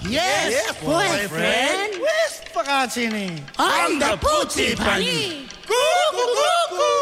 Yes, boyfriend. Where's vakantie niet? On the Poetsie Bunny. Koekoekoekoe.